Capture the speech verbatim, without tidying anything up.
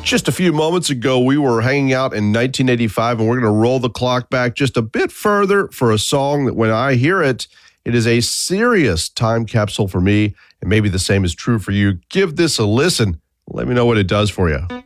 Just a few moments ago, we were hanging out in nineteen eighty-five, and we're going to roll the clock back just a bit further for a song that when I hear it, it is a serious time capsule for me, and maybe the same is true for you. Give this a listen. Let me know what it does for you.